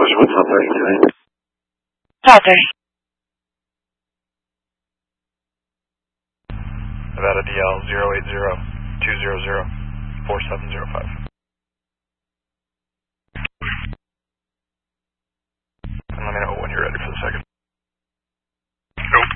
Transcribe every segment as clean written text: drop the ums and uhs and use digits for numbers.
what's up, 32? Top 30. Nevada DL 080-200-4705. And let me know when you're ready for the second. Nope.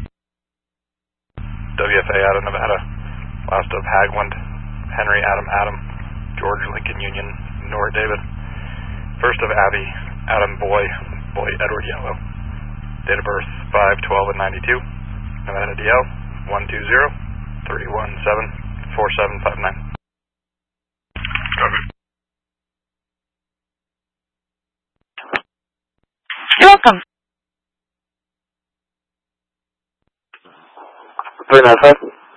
WFA out of Nevada. Last of Hagland, Henry Adam, George Lincoln Union, Nora David. First of Abby, Adam Boy Edward Yellow. Date of birth 5/12 and 92. Nevada DL 120-317-4759. Copy. You're welcome. 395?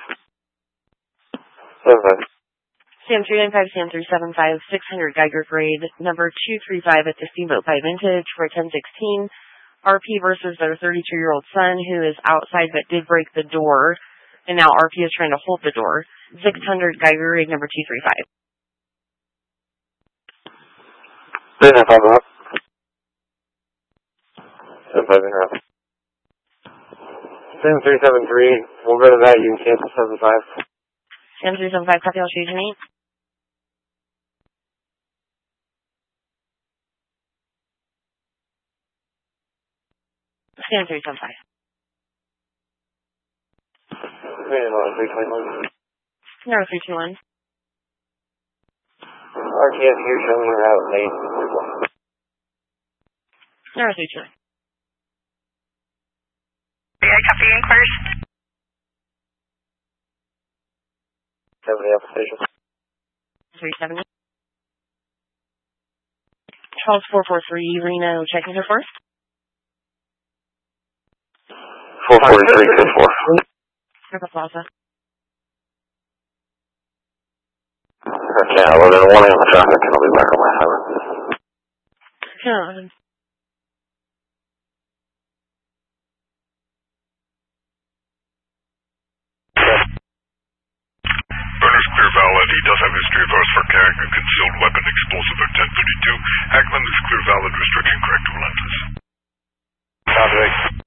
75. Sam 395, Sam 375, 600 Geiger grade, number 235 at the Steamboat by Vintage for 1016. RP versus their 32-year-old son who is outside but did break the door, and now RP is trying to hold the door. 600 Geiger grade, number 235. 395 up. 75 interrupt. Sam 373, we'll go to that, you can cancel 75. Sam 375, copy, I'll shoot you, mate. Sam 375. 321. No, 321. RTS here showing we're out late. No, 321. Yeah, copy inquires. 70 up station. 370. Charles 443, Reno, checking her first. 443, good 4. Purple Plaza. Okay, I'll load in 1 a.m. traffic and I'll be back on my highway. Good. Burner's clear valid. He does have history of arrest for carrying a concealed weapon explosive at 1032. Hagland is clear valid. Restriction correct to lenses. Copy.